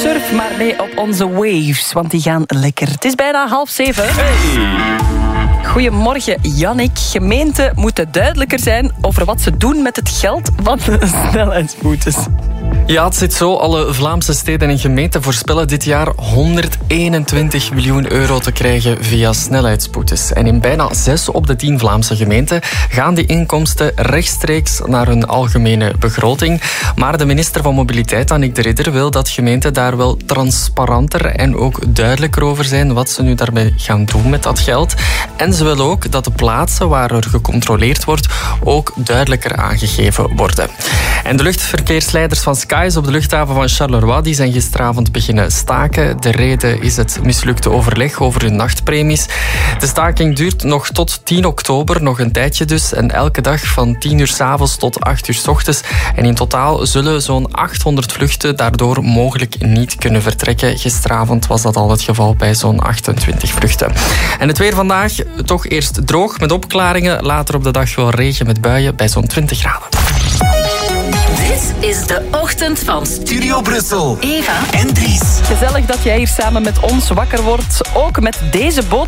surf maar mee op onze waves, want die gaan lekker. Het is bijna 6:30. Hey. Goedemorgen, Jannik. Gemeenten moeten duidelijker zijn over wat ze doen met het geld van de snelheidsboetes. Ja, het zit zo. Alle Vlaamse steden en gemeenten voorspellen dit jaar 121 miljoen euro te krijgen via snelheidsboetes. En in bijna 6 op de 10 Vlaamse gemeenten gaan die inkomsten rechtstreeks naar hun algemene begroting. Maar de minister van Mobiliteit, Annick de Ridder, wil dat gemeenten daar wel transparanter en ook duidelijker over zijn wat ze nu daarmee gaan doen met dat geld. En ze wil ook dat de plaatsen waar er gecontroleerd wordt ook duidelijker aangegeven worden. En de luchtverkeersleiders van Skies op de luchthaven van Charleroi die zijn gisteravond beginnen staken. De reden is het mislukte overleg over hun nachtpremies. De staking duurt nog tot 10 oktober, nog een tijdje dus. En elke dag van 10 uur 's avonds tot 8 uur 's ochtends. En in totaal zullen zo'n 800 vluchten daardoor mogelijk niet kunnen vertrekken. Gisteravond was dat al het geval bij zo'n 28 vluchten. En het weer vandaag toch eerst droog met opklaringen. Later op de dag wel regen met buien bij zo'n 20 graden. Dit is de ochtend van Studio Brussel. Eva en Dries. Gezellig dat jij hier samen met ons wakker wordt. Ook met deze boodschap.